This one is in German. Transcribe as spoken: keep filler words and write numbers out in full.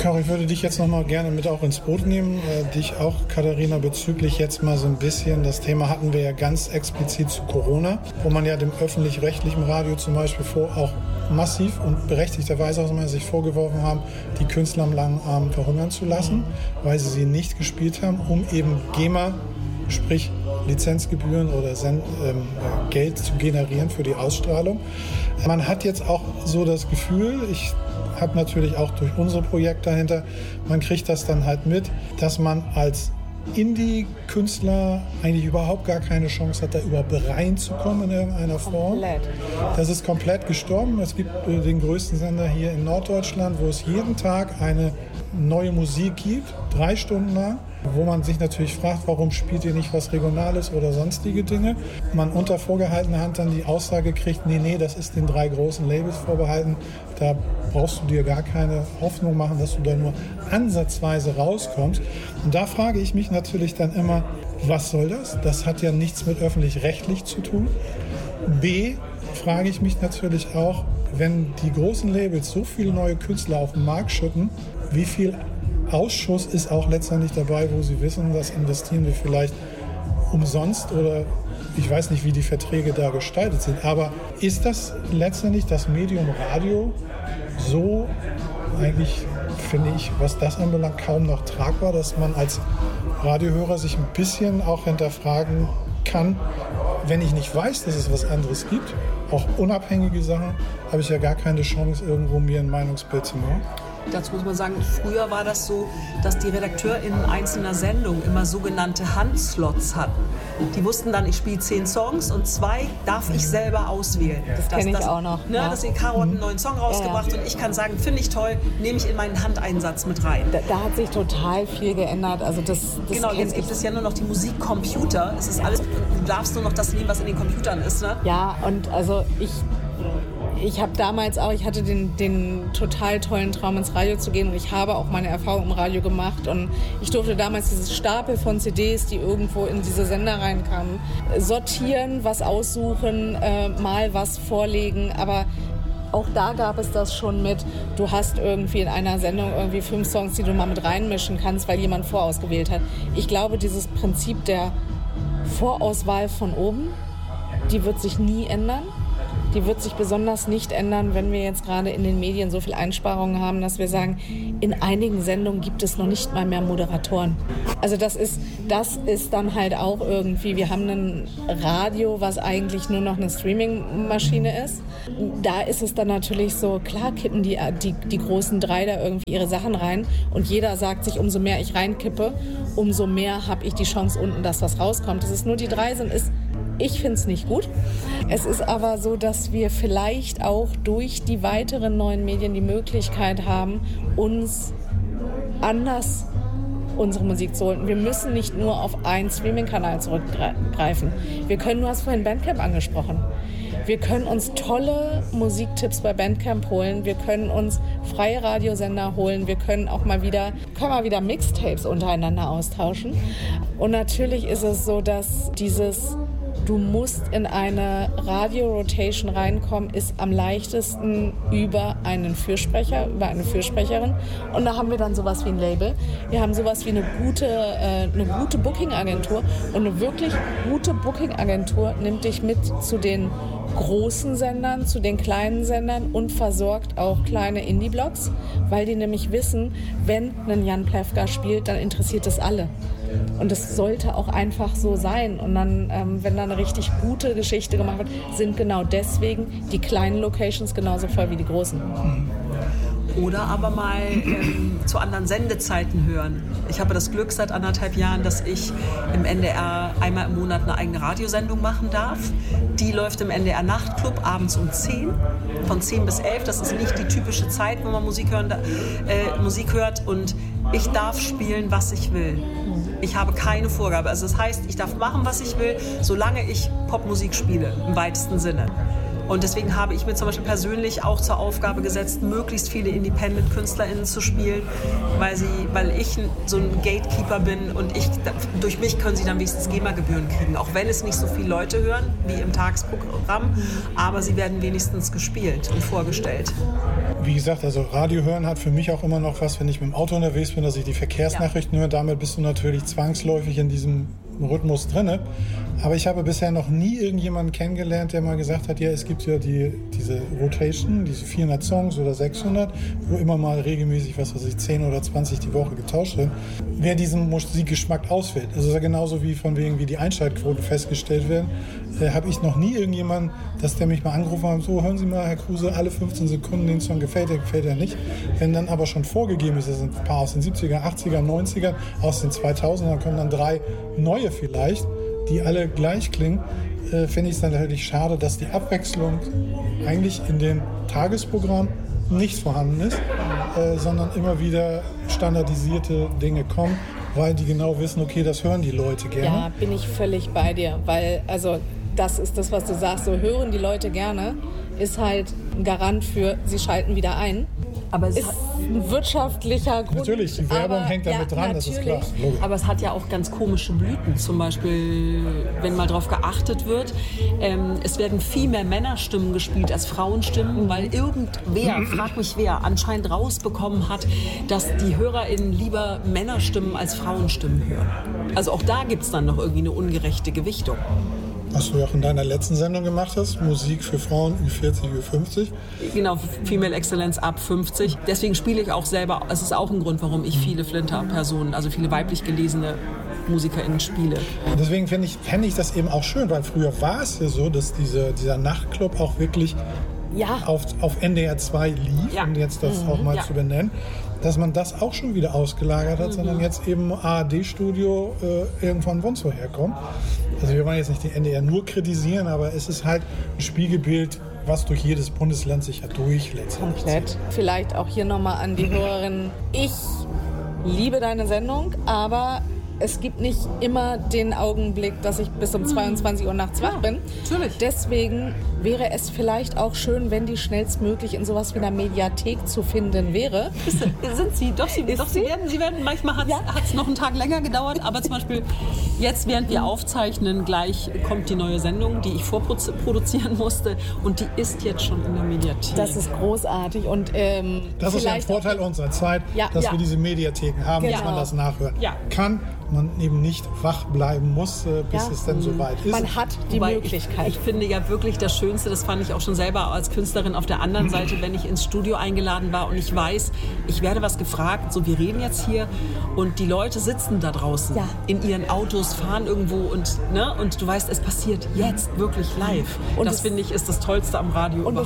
Caro, ich würde dich jetzt noch mal gerne mit auch ins Boot nehmen. Äh, dich auch, Katharina, bezüglich jetzt mal so ein bisschen, das Thema hatten wir ja ganz explizit zu Corona, wo man ja dem öffentlich-rechtlichen Radio zum Beispiel vor auch massiv und berechtigterweise aus meiner Sicht vorgeworfen haben, die Künstler am langen Arm verhungern zu lassen, weil sie sie nicht gespielt haben, um eben GEMA, sprich Lizenzgebühren oder Send, ähm, Geld zu generieren für die Ausstrahlung. Man hat jetzt auch so das Gefühl, ich habe natürlich auch durch unsere Projekte dahinter, man kriegt das dann halt mit, dass man als Indie-Künstler eigentlich überhaupt gar keine Chance hat, da überhaupt reinzukommen in irgendeiner Form. Komplett. Das ist komplett gestorben. Es gibt äh, den größten Sender hier in Norddeutschland, wo es jeden Tag eine neue Musik gibt, drei Stunden lang, wo man sich natürlich fragt, warum spielt ihr nicht was Regionales oder sonstige Dinge. Man unter vorgehaltener Hand dann die Aussage kriegt, nee, nee, das ist den drei großen Labels vorbehalten, da brauchst du dir gar keine Hoffnung machen, dass du da nur ansatzweise rauskommst. Und da frage ich mich natürlich dann immer, was soll das? Das hat ja nichts mit öffentlich-rechtlich zu tun. B, frage ich mich natürlich auch, wenn die großen Labels so viele neue Künstler auf den Markt schütten, wie viel Ausschuss ist auch letztendlich dabei, wo sie wissen, das investieren wir vielleicht umsonst oder ich weiß nicht, wie die Verträge da gestaltet sind. Aber ist das letztendlich das Medium Radio so eigentlich, finde ich, was das anbelangt, kaum noch tragbar, dass man als Radiohörer sich ein bisschen auch hinterfragen kann, wenn ich nicht weiß, dass es was anderes gibt, auch unabhängige Sachen, habe ich ja gar keine Chance, irgendwo mir ein Meinungsbild zu machen. Dazu muss man sagen, früher war das so, dass die RedakteurInnen einzelner Sendungen immer sogenannte Handslots hatten. Die wussten dann, ich spiele zehn Songs und zwei darf ich selber auswählen. Das kenne ich auch noch. Ne, ja. dass Caro hat einen neuen Song rausgebracht ja, ja. und ich kann sagen, finde ich toll, nehme ich in meinen Handeinsatz mit rein. Da, da hat sich total viel geändert. Also das, das genau, jetzt gibt es ja nur noch die Musikcomputer. Es ist alles, du darfst nur noch das nehmen, was in den Computern ist. Ne? Ja, und also ich... Ich habe damals auch, ich hatte den, den total tollen Traum, ins Radio zu gehen und ich habe auch meine Erfahrung im Radio gemacht und ich durfte damals dieses Stapel von C Ds, die irgendwo in diese Sender reinkamen, sortieren, was aussuchen, äh, mal was vorlegen, aber auch da gab es das schon mit, du hast irgendwie in einer Sendung irgendwie fünf Songs, die du mal mit reinmischen kannst, weil jemand vorausgewählt hat. Ich glaube, dieses Prinzip der Vorauswahl von oben, die wird sich nie ändern. Die wird sich besonders nicht ändern, wenn wir jetzt gerade in den Medien so viel Einsparungen haben, dass wir sagen, in einigen Sendungen gibt es noch nicht mal mehr Moderatoren. Also das ist, das ist dann halt auch irgendwie, wir haben ein Radio, was eigentlich nur noch eine Streaming-Maschine ist. Da ist es dann natürlich so, klar kippen die, die, die großen drei da irgendwie ihre Sachen rein und jeder sagt sich, umso mehr ich reinkippe, umso mehr habe ich die Chance unten, dass was rauskommt. Dass es nur die drei sind, ist Ich finde es nicht gut. Es ist aber so, dass wir vielleicht auch durch die weiteren neuen Medien die Möglichkeit haben, uns anders unsere Musik zu holen. Wir müssen nicht nur auf einen Streaming-Kanal zurückgreifen. Wir können, du hast vorhin Bandcamp angesprochen. Wir können uns tolle Musiktipps bei Bandcamp holen. Wir können uns freie Radiosender holen. Wir können auch mal wieder, können mal wieder Mixtapes untereinander austauschen. Und natürlich ist es so, dass dieses Du musst in eine Radio-Rotation reinkommen, ist am leichtesten über einen Fürsprecher, über eine Fürsprecherin. Und da haben wir dann sowas wie ein Label. Wir haben sowas wie eine gute, äh, eine gute Booking-Agentur. Und eine wirklich gute Booking-Agentur nimmt dich mit zu den großen Sendern, zu den kleinen Sendern und versorgt auch kleine Indie-Blogs, weil die nämlich wissen, wenn ein Jan Plewka spielt, dann interessiert es alle. Und das sollte auch einfach so sein. Und dann, ähm, wenn da eine richtig gute Geschichte gemacht wird, sind genau deswegen die kleinen Locations genauso voll wie die großen. Oder aber mal ähm, zu anderen Sendezeiten hören. Ich habe das Glück seit anderthalb Jahren, dass ich im N D R einmal im Monat eine eigene Radiosendung machen darf. Die läuft im N D R Nachtclub abends um zehn, von zehn bis elf. Das ist nicht die typische Zeit, wo man Musik, hören, äh, Musik hört. Und ich darf spielen, was ich will. Ich habe keine Vorgabe. Also das heißt, ich darf machen, was ich will, solange ich Popmusik spiele, im weitesten Sinne. Und deswegen habe ich mir zum Beispiel persönlich auch zur Aufgabe gesetzt, möglichst viele Independent-KünstlerInnen zu spielen, weil, sie, weil ich so ein Gatekeeper bin und ich, durch mich können sie dann wenigstens GEMA-Gebühren kriegen, auch wenn es nicht so viele Leute hören wie im Tagesprogramm, aber sie werden wenigstens gespielt und vorgestellt. Wie gesagt, also Radio hören hat für mich auch immer noch was, wenn ich mit dem Auto unterwegs bin, dass ich die Verkehrsnachrichten ja. höre. Damit bist du natürlich zwangsläufig in diesem Rhythmus drin. Aber ich habe bisher noch nie irgendjemanden kennengelernt, der mal gesagt hat, ja, es gibt ja die, diese Rotation, diese vierhundert Songs oder sechshundert, wo immer mal regelmäßig, was weiß ich, zehn oder zwanzig die Woche getauscht wird. Wer diesen Musikgeschmack auswählt, also ist ja genauso wie von wegen, wie die Einschaltquoten festgestellt werden, äh, habe ich noch nie irgendjemanden, dass der mich mal angerufen hat, so, hören Sie mal, Herr Kruse, alle fünfzehn Sekunden den Song gefällt, der gefällt er nicht. Wenn dann aber schon vorgegeben ist, das sind ein paar aus den siebziger, achtziger, neunziger, aus den zweitausendern, dann kommen dann drei neue vielleicht, die alle gleich klingen, äh, finde ich es dann natürlich schade, dass die Abwechslung eigentlich in dem Tagesprogramm nicht vorhanden ist, äh, sondern immer wieder standardisierte Dinge kommen, weil die genau wissen, okay, das hören die Leute gerne. Ja, bin ich völlig bei dir, weil also das ist das, was du sagst, so hören die Leute gerne, ist halt ein Garant für, sie schalten wieder ein. Aber es ist ein wirtschaftlicher Grund. Natürlich, die Werbung aber, hängt damit ja, dran, natürlich. Das ist klar. Logisch. Aber es hat ja auch ganz komische Blüten. Zum Beispiel, wenn mal darauf geachtet wird, ähm, es werden viel mehr Männerstimmen gespielt als Frauenstimmen, weil irgendwer, frag mich wer, anscheinend rausbekommen hat, dass die HörerInnen lieber Männerstimmen als Frauenstimmen hören. Also auch da gibt es dann noch irgendwie eine ungerechte Gewichtung. Was du ja auch in deiner letzten Sendung gemacht hast, Musik für Frauen Ü vierzig, Ü fünfzig. Genau, Female Excellence ab fünfzig. Deswegen spiele ich auch selber, es ist auch ein Grund, warum ich viele Flinter-Personen, also viele weiblich gelesene MusikerInnen spiele. Und deswegen fände ich, fänd ich das eben auch schön, weil früher war es ja so, dass diese, dieser Nachtclub auch wirklich ja. auf, auf N D R zwei lief, ja. um jetzt das mhm. auch mal ja. zu benennen, dass man das auch schon wieder ausgelagert hat, mhm. sondern jetzt eben A R D-Studio äh, irgendwann von woher herkommt. Also wir wollen jetzt nicht die N D R nur kritisieren, aber es ist halt ein Spiegelbild, was durch jedes Bundesland sich ja durchlässt. Komplett. Vielleicht auch hier nochmal an die Hörerinnen. Ich liebe deine Sendung, aber es gibt nicht immer den Augenblick, dass ich bis um zweiundzwanzig Uhr nachts wach bin. Natürlich. Deswegen wäre es vielleicht auch schön, wenn die schnellstmöglich in sowas wie einer Mediathek zu finden wäre. Sind sie? Doch, sie, doch, sie werden, sie werden. Manchmal hat es ja. noch einen Tag länger gedauert, aber zum Beispiel jetzt, während wir aufzeichnen, gleich kommt die neue Sendung, die ich vorproduzieren musste, und die ist jetzt schon in der Mediathek. Das ist großartig. Und, ähm, das ist ja ein Vorteil unserer Zeit, ja. dass ja. wir diese Mediatheken haben, genau. dass man das nachhören ja. kann. Man eben nicht wach bleiben muss, äh, bis ja. es dann soweit ist. Man hat die Wobei Möglichkeit. Ich, ich finde ja wirklich das Schönste, das fand ich auch schon selber als Künstlerin auf der anderen Seite, wenn ich ins Studio eingeladen war und ich weiß, ich werde was gefragt, so wir reden jetzt hier und die Leute sitzen da draußen ja. in ihren Autos, fahren irgendwo und, ne, und du weißt, es passiert jetzt wirklich live. Und das finde ich ist das Tollste am Radio und überhaupt.